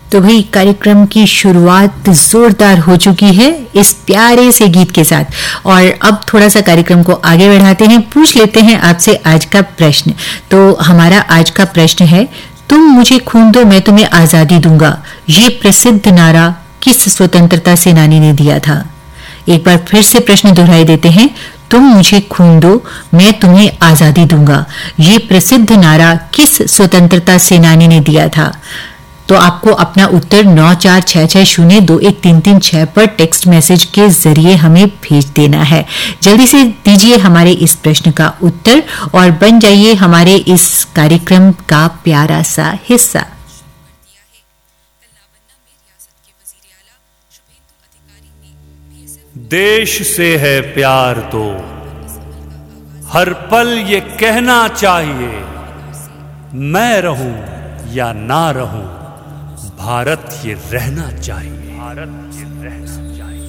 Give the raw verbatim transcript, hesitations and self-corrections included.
तो भाई कार्यक्रम की शुरुआत जोरदार हो चुकी है इस प्यारे से गीत के साथ और अब थोड़ा सा कार्यक्रम को आगे बढ़ाते हैं। पूछ लेते हैं आपसे आज का प्रश्न। तो हमारा आज का प्रश्न है, तुम मुझे खून दो मैं तुम्हें आजादी दूंगा, ये प्रसिद्ध नारा किस स्वतंत्रता सेनानी ने दिया था? एक बार फिर से प्रश्न दोहराई देते हैं, तुम मुझे खून दो मैं तुम्हें आजादी दूंगा, ये प्रसिद्ध नारा किस स्वतंत्रता सेनानी ने दिया था? तो आपको अपना उत्तर नौ चार छह छह शून्य दो एक तीन तीन छह पर टेक्स्ट मैसेज के जरिए हमें भेज देना है। जल्दी से दीजिए हमारे इस प्रश्न का उत्तर और बन जाइए हमारे इस कार्यक्रम का प्यारा सा हिस्सा। देश से है प्यार तो हर पल ये कहना चाहिए, मैं रहूं या ना रहूं भारत ये रहना चाहिए, भारत ये रहना चाहिए।